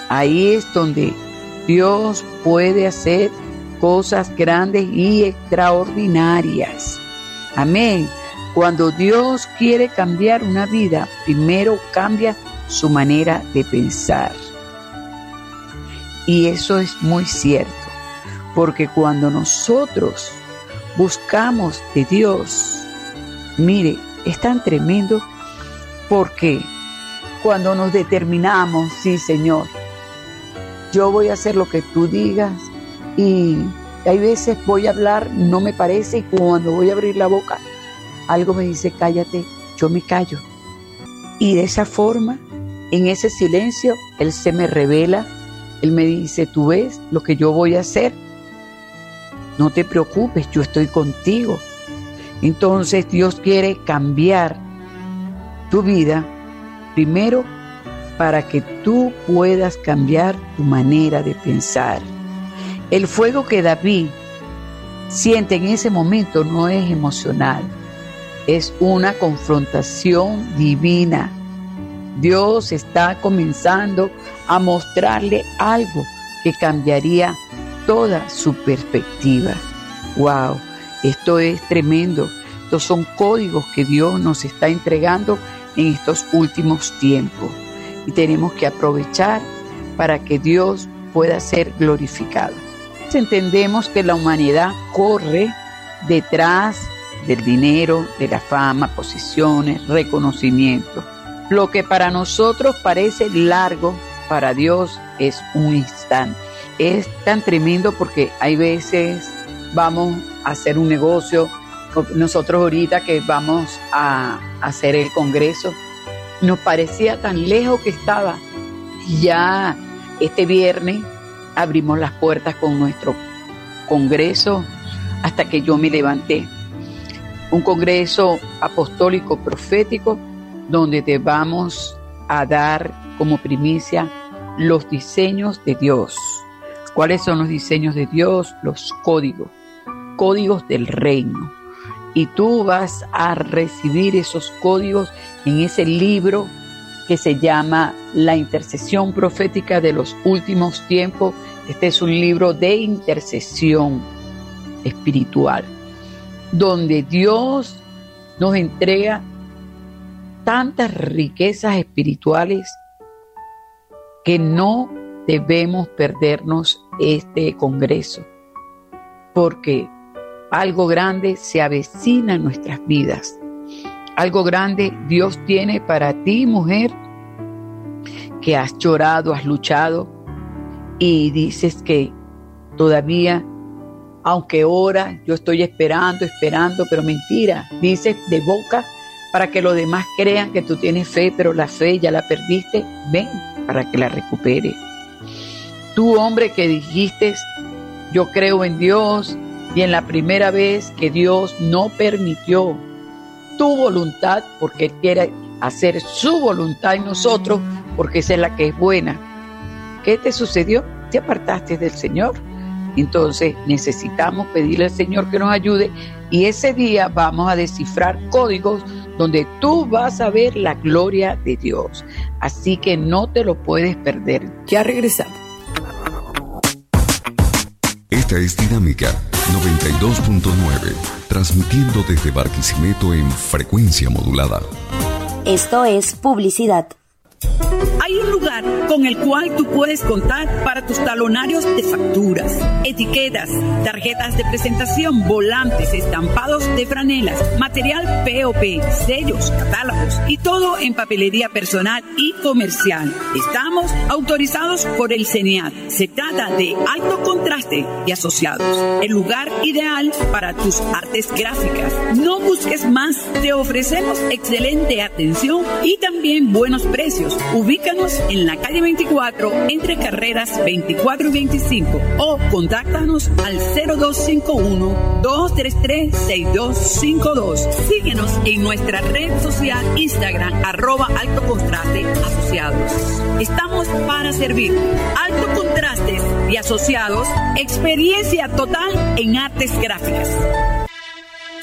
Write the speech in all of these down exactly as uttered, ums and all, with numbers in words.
Ahí es donde Dios puede hacer cosas grandes y extraordinarias. Amén. Cuando Dios quiere cambiar una vida, primero cambia su manera de pensar. Y eso es muy cierto, porque cuando nosotros buscamos de Dios, mire, es tan tremendo, porque cuando nos determinamos, sí, Señor, yo voy a hacer lo que tú digas, y hay veces voy a hablar, no me parece, y cuando voy a abrir la boca, algo me dice, cállate, yo me callo. Y de esa forma, en ese silencio, Él se me revela, Él me dice, tú ves lo que yo voy a hacer, no te preocupes, yo estoy contigo. Entonces Dios quiere cambiar tu vida, primero para que tú puedas cambiar tu manera de pensar. El fuego que David siente en ese momento no es emocional, es una confrontación divina. Dios está comenzando a mostrarle algo que cambiaría toda su perspectiva. ¡Wow! Esto es tremendo. Estos son códigos que Dios nos está entregando en estos últimos tiempos. Y tenemos que aprovechar para que Dios pueda ser glorificado. Entendemos que la humanidad corre detrás del dinero, de la fama, posiciones, reconocimiento. Lo que para nosotros parece largo, para Dios es un instante. Es tan tremendo porque hay veces vamos a hacer un negocio, nosotros ahorita que vamos a hacer el congreso, nos parecía tan lejos que estaba. Ya este viernes abrimos las puertas con nuestro congreso hasta que yo me levanté. Un congreso apostólico profético donde te vamos a dar como primicia los diseños de Dios. ¿Cuáles son los diseños de Dios? Los códigos, códigos del reino. Y tú vas a recibir esos códigos en ese libro que se llama La Intercesión Profética de los Últimos Tiempos. Este es un libro de intercesión espiritual, donde Dios nos entrega tantas riquezas espirituales que no debemos perdernos este congreso, porque algo grande se avecina en nuestras vidas. Algo grande Dios tiene para ti, mujer, que has llorado, has luchado y dices que todavía, aunque ora, yo estoy esperando, esperando, pero mentira. Dices de boca para que los demás crean que tú tienes fe, pero la fe ya la perdiste. Ven para que la recuperes. Tú, hombre, que dijiste, yo creo en Dios, y en la primera vez que Dios no permitió tu voluntad, porque Él quiere hacer su voluntad en nosotros, porque esa es la que es buena. ¿Qué te sucedió? Te apartaste del Señor. Entonces necesitamos pedirle al Señor que nos ayude, y ese día vamos a descifrar códigos donde tú vas a ver la gloria de Dios. Así que no te lo puedes perder. Ya regresamos. Esta es Dinámica noventa y dos punto nueve, transmitiendo desde Barquisimeto en frecuencia modulada. Esto es publicidad. Hay un lugar con el cual tú puedes contar para tus talonarios de facturas, etiquetas, tarjetas de presentación, volantes, estampados de franelas, material P O P, sellos, catálogos y todo en papelería personal y comercial. Estamos autorizados por el CENIAT. Se trata de Alto Contraste y Asociados, el lugar ideal para tus artes gráficas. No busques más, te ofrecemos excelente atención y también buenos precios. Ubícanos en la calle veinticuatro, entre carreras veinticuatro y veinticinco, o contáctanos al cero dos cinco uno, dos tres tres, seis dos cinco dos. Síguenos en nuestra red social Instagram, arroba Alto Contraste Asociados. Estamos para servir. Alto Contrastes y Asociados, experiencia total en artes gráficas.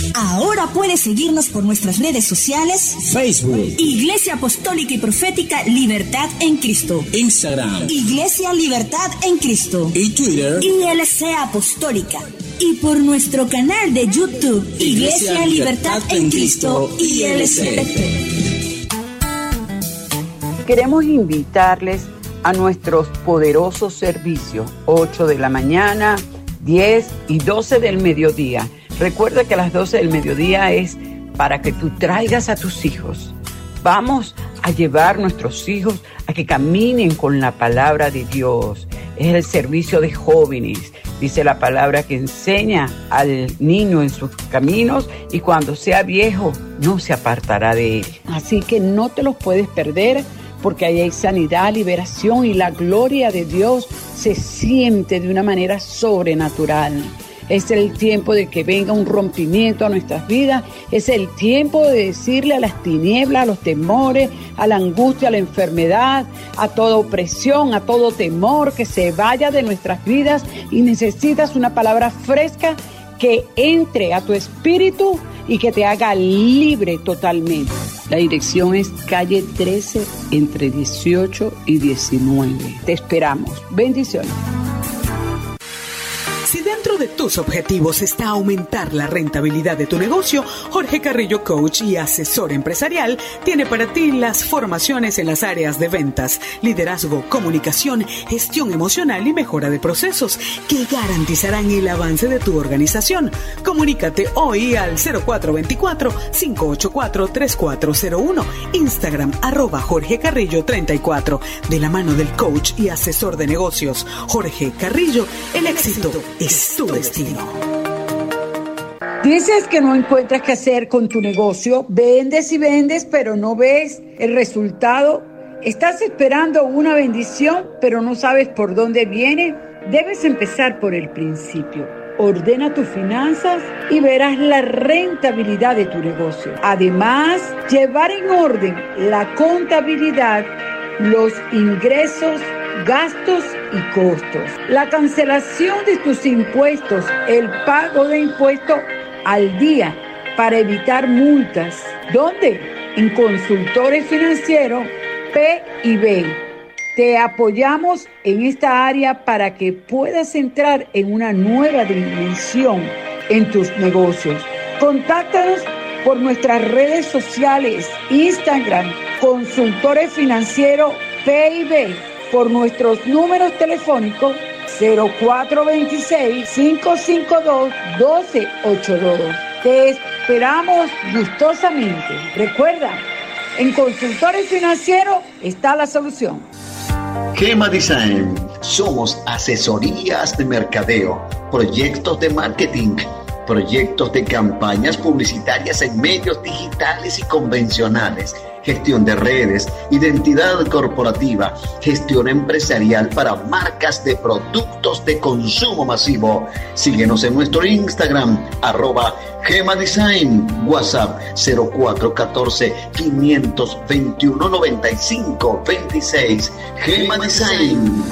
Ahora puedes seguirnos por nuestras redes sociales: Facebook, Iglesia Apostólica y Profética Libertad en Cristo; Instagram, Iglesia Libertad en Cristo; y Twitter, I L C Apostólica; y por nuestro canal de YouTube, Iglesia, Iglesia Libertad, Libertad en Cristo, I L C. Queremos invitarles a nuestros poderosos servicios, ocho de la mañana, diez y doce del mediodía. Recuerda que a las doce del mediodía es para que tú traigas a tus hijos. Vamos a llevar a nuestros hijos a que caminen con la palabra de Dios. Es el servicio de jóvenes. Dice la palabra que enseña al niño en sus caminos y cuando sea viejo no se apartará de él. Así que no te los puedes perder, porque ahí hay sanidad, liberación y la gloria de Dios se siente de una manera sobrenatural. Es el tiempo de que venga un rompimiento a nuestras vidas. Es el tiempo de decirle a las tinieblas, a los temores, a la angustia, a la enfermedad, a toda opresión, a todo temor, que se vaya de nuestras vidas. Y necesitas una palabra fresca que entre a tu espíritu y que te haga libre totalmente. La dirección es calle trece, entre dieciocho y diecinueve. Te esperamos. Bendiciones. Si dentro de tus objetivos está aumentar la rentabilidad de tu negocio, Jorge Carrillo, coach y asesor empresarial, tiene para ti las formaciones en las áreas de ventas, liderazgo, comunicación, gestión emocional y mejora de procesos que garantizarán el avance de tu organización. Comunícate hoy al cero cuatro dos cuatro, cinco ocho cuatro, tres cuatro cero uno, Instagram arroba Jorge Carrillo treinta y cuatro, de la mano del coach y asesor de negocios Jorge Carrillo. El éxito es tu destino. Dices que no encuentras qué hacer con tu negocio, vendes y vendes, pero no ves el resultado. Estás esperando una bendición, pero no sabes por dónde viene. Debes empezar por el principio. Ordena tus finanzas y verás la rentabilidad de tu negocio. Además, llevar en orden la contabilidad, los ingresos, gastos y costos, la cancelación de tus impuestos, el pago de impuestos al día para evitar multas. ¿Dónde? En Consultores Financieros P y B. Te apoyamos en esta área para que puedas entrar en una nueva dimensión en tus negocios. Contáctanos por nuestras redes sociales, Instagram, Consultores Financieros P y B, por nuestros números telefónicos cero cuatro dos seis, cinco cinco dos, uno dos ocho dos. Te esperamos gustosamente. Recuerda, en Consultores Financieros está la solución. Gema Design. Somos asesorías de mercadeo, proyectos de marketing, proyectos de campañas publicitarias en medios digitales y convencionales, gestión de redes, identidad corporativa, gestión empresarial para marcas de productos de consumo masivo. Síguenos en nuestro Instagram, arroba Gema Design, WhatsApp cero cuatro uno cuatro, cinco dos uno, nueve cinco dos seis. Gema Design.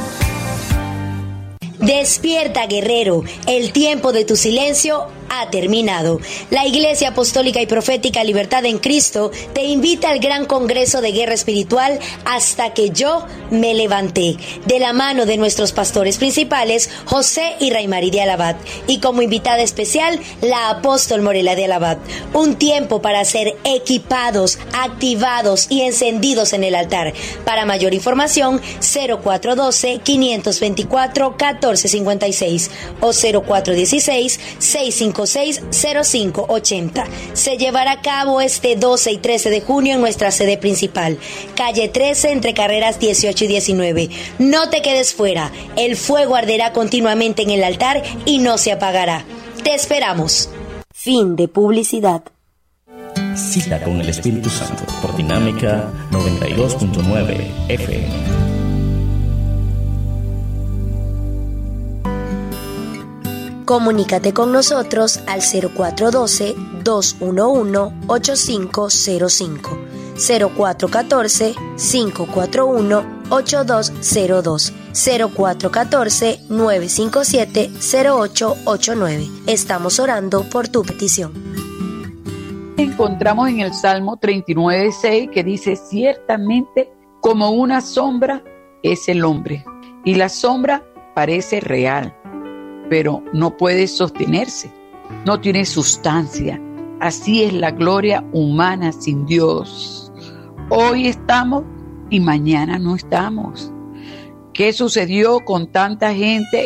Despierta, guerrero, el tiempo de tu silencio ha terminado. La Iglesia Apostólica y Profética Libertad en Cristo te invita al gran congreso de guerra espiritual Hasta que yo me levanté, de la mano de nuestros pastores principales, José y Raimari de Alabat, y como invitada especial, la apóstol Morela de Alabat. Un tiempo para ser equipados, activados y encendidos en el altar. Para mayor información, cero cuatro uno dos, cinco dos cuatro, uno cuatro cinco seis o cero cuatro uno seis, seis cinco seis, cero cinco ocho cero. Se llevará a cabo este doce y trece de junio en nuestra sede principal, calle trece, entre carreras dieciocho y diecinueve. No te quedes fuera, el fuego arderá continuamente en el altar y no se apagará. Te esperamos. Fin de publicidad. Cita con el Espíritu Santo por Dinámica noventa y dos punto nueve F M. Comunícate con nosotros al cero cuatro uno dos, dos uno uno, ocho cinco cero cinco, cero cuatro uno cuatro, cinco cuatro uno, ocho dos cero dos, cero cuatro uno cuatro, nueve cinco siete, cero ocho ocho nueve. Estamos orando por tu petición. Encontramos en el Salmo treinta y nueve, seis que dice: ciertamente como una sombra es el hombre, y la sombra parece real, pero no puede sostenerse, no tiene sustancia. Así es la gloria humana sin Dios. Hoy estamos y mañana no estamos. ¿Qué sucedió con tanta gente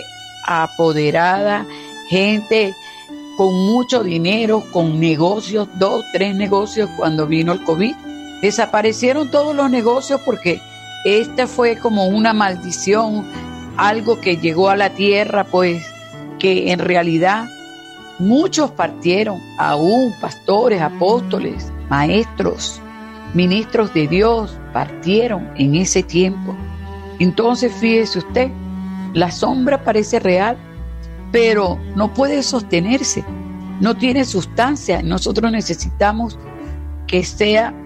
apoderada, gente con mucho dinero, con negocios, dos, tres negocios cuando vino el COVID? Desaparecieron todos los negocios porque esta fue como una maldición, algo que llegó a la tierra, pues que en realidad muchos partieron, aún pastores, apóstoles, maestros, ministros de Dios partieron en ese tiempo. Entonces fíjese usted, la sombra parece real, pero no puede sostenerse, no tiene sustancia. Nosotros necesitamos que sea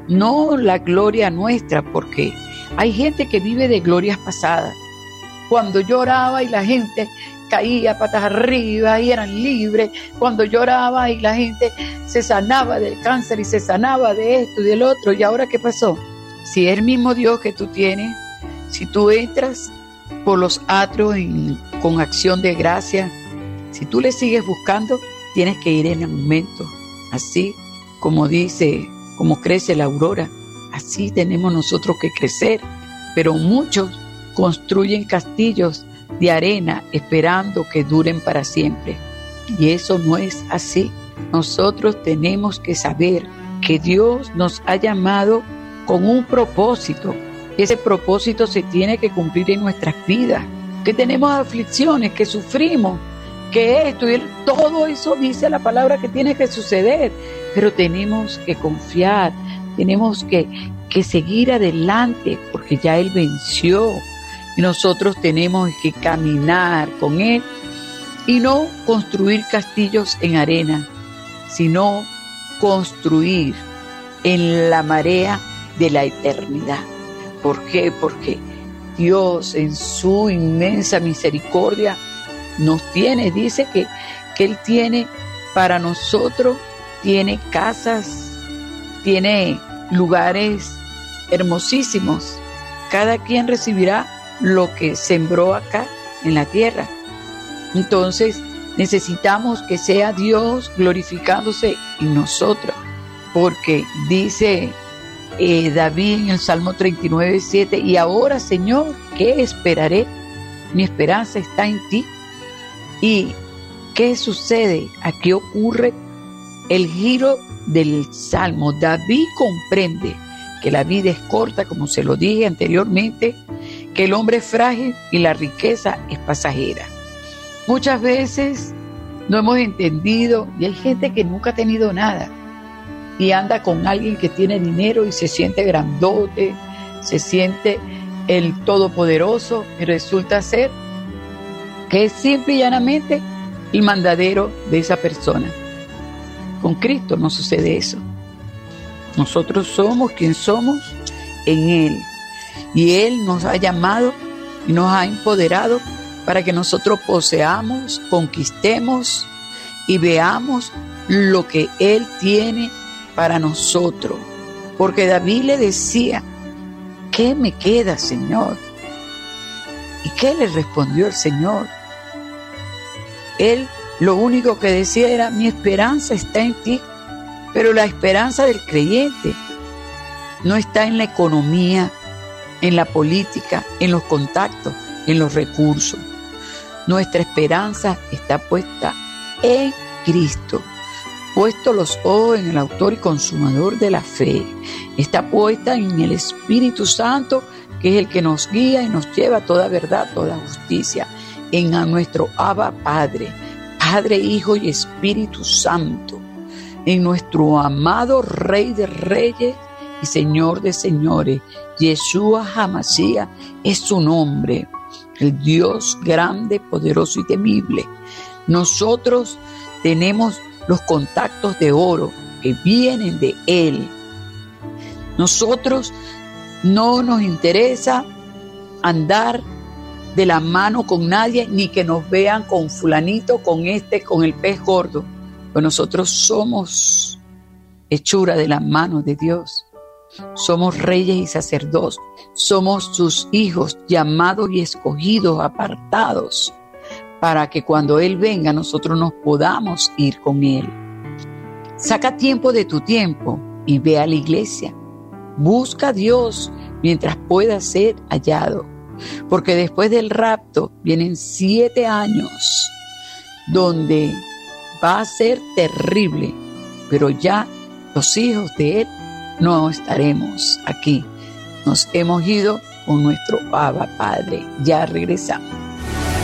no la gloria nuestra, porque hay gente que vive de glorias pasadas. Cuando lloraba y la gente caía patas arriba y eran libres, cuando lloraba y la gente se sanaba del cáncer y se sanaba de esto y del otro. ¿Y ahora qué pasó? Si es el mismo Dios que tú tienes, si tú entras por los atrios en, con acción de gracia, si tú le sigues buscando, tienes que ir en aumento. Así como dice, como crece la aurora, así tenemos nosotros que crecer. Pero muchos construyen castillos de arena esperando que duren para siempre. Y eso no es así. Nosotros tenemos que saber que Dios nos ha llamado con un propósito. Ese propósito se tiene que cumplir en nuestras vidas. Que tenemos aflicciones, que sufrimos, que esto y todo eso dice la palabra que tiene que suceder. Pero tenemos que confiar, tenemos que, que seguir adelante porque ya Él venció. Y nosotros tenemos que caminar con Él y no construir castillos en arena, sino construir en la marea de la eternidad. ¿Por qué? Porque Dios en su inmensa misericordia nos tiene, dice que, que Él tiene para nosotros, tiene casas, tiene lugares hermosísimos. Cada quien recibirá lo que sembró acá en la tierra. Entonces necesitamos que sea Dios glorificándose en nosotros, porque dice eh, David en el Salmo treinta y nueve, siete: y ahora, Señor, ¿qué esperaré? Mi esperanza está en ti. ¿Y qué sucede? Aquí ocurre el giro del Salmo. David comprende que la vida es corta, como se lo dije anteriormente, que el hombre es frágil y la riqueza es pasajera. Muchas veces no hemos entendido, y hay gente que nunca ha tenido nada y anda con alguien que tiene dinero y se siente grandote, se siente el todopoderoso, y resulta ser que es simple y llanamente el mandadero de esa persona. Con Cristo no sucede eso. Nosotros somos quien somos en Él. Y Él nos ha llamado y nos ha empoderado para que nosotros poseamos, conquistemos y veamos lo que Él tiene para nosotros. Porque David le decía: ¿qué me queda, Señor? ¿Y qué le respondió el Señor? Él lo único que decía era: mi esperanza está en ti. Pero la esperanza del creyente no está en la economía, en la política, en los contactos, en los recursos. Nuestra esperanza está puesta en Cristo. Puesto los ojos en el autor y consumador de la fe. Está puesta en el Espíritu Santo, que es el que nos guía y nos lleva a toda verdad, toda justicia. En a nuestro Abba Padre, Padre, Hijo y Espíritu Santo. En nuestro amado Rey de Reyes y Señor de Señores, Yeshua HaMashiach es su nombre, el Dios grande, poderoso y temible. Nosotros tenemos los contactos de oro que vienen de Él. Nosotros no nos interesa andar de la mano con nadie, ni que nos vean con fulanito, con este, con el pez gordo. Pues nosotros somos hechura de las manos de Dios. Somos reyes y sacerdotes. Somos sus hijos, llamados y escogidos, apartados, para que cuando Él venga nosotros nos podamos ir con Él. Saca tiempo de tu tiempo y ve a la iglesia. Busca a Dios mientras pueda ser hallado, porque después del rapto vienen siete años donde va a ser terrible, pero ya los hijos de Él no estaremos aquí. Nos hemos ido con nuestro Abba Padre. Ya regresamos.